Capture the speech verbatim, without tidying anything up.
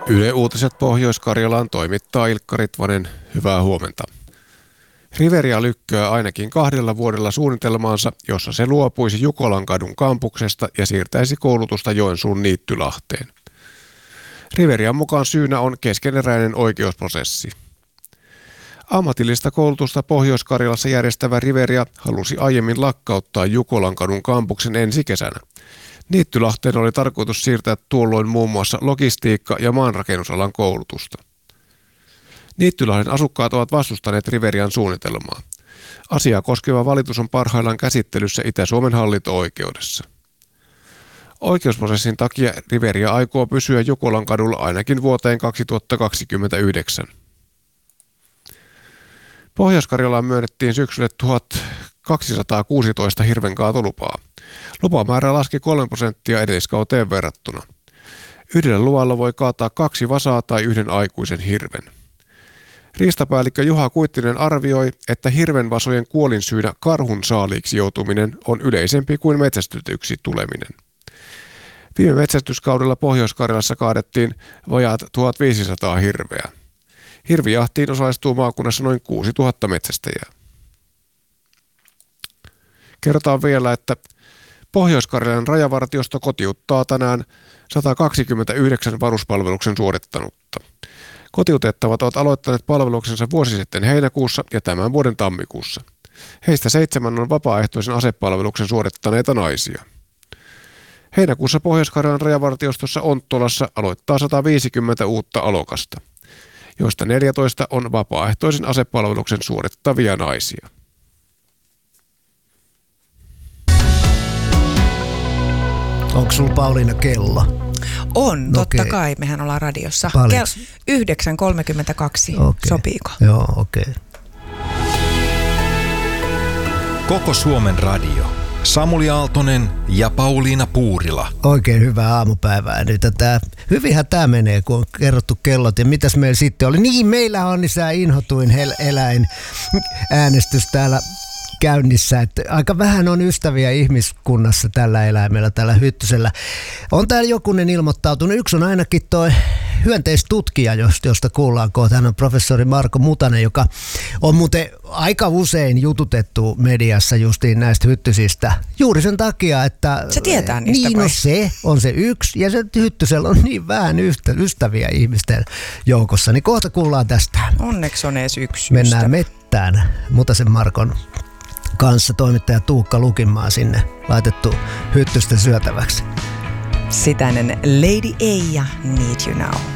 Yle Uutiset Pohjois-Karjalaan toimittaa Ilkka Ritvanen. Hyvää huomenta. Riveria lykkää ainakin kahdella vuodella suunnitelmaansa, jossa se luopuisi Jukolankadun kampuksesta ja siirtäisi koulutusta Joensuun Niittylahteen. Riverian mukaan syynä on keskeneräinen oikeusprosessi. Ammatillista koulutusta Pohjois-Karjalassa järjestävä Riveria halusi aiemmin lakkauttaa Jukolankadun kampuksen ensi kesänä. Niittylahteen oli tarkoitus siirtää tuolloin muun muassa logistiikka- ja maanrakennusalan koulutusta. Niittylahden asukkaat ovat vastustaneet Riverian suunnitelmaa. Asiaa koskeva valitus on parhaillaan käsittelyssä Itä-Suomen hallinto-oikeudessa. Oikeusprosessin takia Riveria aikoo pysyä Jukolankadulla ainakin vuoteen kaksituhattakaksikymmentäyhdeksän. Pohjois-Karjalaan myönnettiin syksylle tuhatkaksisataakuusitoista hirvenkaatolupaa. Lupamäärä laski kolme prosenttia edelliskauteen verrattuna. Yhdellä luvalla voi kaataa kaksi vasaa tai yhden aikuisen hirven. Riistapäällikkö Juha Kuittinen arvioi, että hirvenvasojen kuolinsyynä karhun saaliiksi joutuminen on yleisempi kuin metsästetyksi tuleminen. Viime metsästyskaudella Pohjois-Karjalassa kaadettiin vajaat tuhatviisisataa hirveä. Hirvijahtiin osallistuu maakunnassa noin kuusituhatta metsästäjää. Kerrotaan vielä, että Pohjois-Karjalan rajavartiosto kotiuttaa tänään sata kaksikymmentäyhdeksän varuspalveluksen suorittanutta. Kotiutettavat ovat aloittaneet palveluksensa vuosi sitten heinäkuussa ja tämän vuoden tammikuussa. Heistä seitsemän on vapaaehtoisen asepalveluksen suorittaneita naisia. Heinäkuussa Pohjois-Karjalan rajavartiostossa Onttolassa aloittaa sata viisikymmentä uutta alokasta, joista neljätoista on vapaaehtoisen asepalveluksen suorittavia naisia. Onko sulla, Pauliina, kello? On, totta Okei. kai. Mehän ollaan radiossa. Paljonko? Kel- yhdeksän kolmekymmentäkaksi. Okei. Sopiiko? Joo, okei. Okay. Koko Suomen radio. Samuli Aaltonen ja Pauliina Puurila. Oikein hyvää aamupäivää. Nyt tää, hyvinhän tämä menee, kun on kerrottu kellot. Ja mitäs meillä sitten oli? Niin, meillä on niissä inhotuin hel- eläin äänestys täällä käynnissä. Että aika vähän on ystäviä ihmiskunnassa tällä eläimellä, tällä hyttysellä. On täällä jokunen ilmoittautunut. Yksi on ainakin toi hyönteistutkija, josta kuullaan kohta. Hän on professori Marko Mutanen, joka on muuten aika usein jututettu mediassa justiin näistä hyttysistä. Juuri sen takia, että se tietää niistä niin, no se on se yksi. Ja se hyttysellä on niin vähän ystäviä ihmisten joukossa. Niin kohta kuullaan tästä. Onneksi on edes yksi Mennään ystävä. mettään Mutasen Markon kanssa, toimittaja Tuukka Lukinmaa sinne laitettu hyttysten syötäväksi. Sitäinen Lady A ja Need You Now.